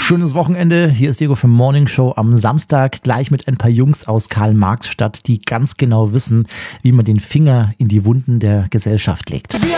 Schönes Wochenende. Hier ist Diego für Morning Show am Samstag. Gleich mit ein paar Jungs aus Karl-Marx-Stadt, die ganz genau wissen, wie man den Finger in die Wunden der Gesellschaft legt. Wir